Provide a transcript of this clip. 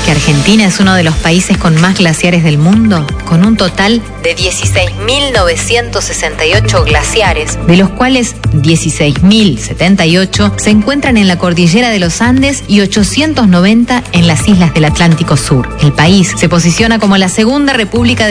que Argentina es uno de los países con más glaciares del mundo, con un total de 16.968 glaciares, de los cuales 16.078 se encuentran en la cordillera de los Andes y 890 en las islas del Atlántico Sur. El país se posiciona como la segunda república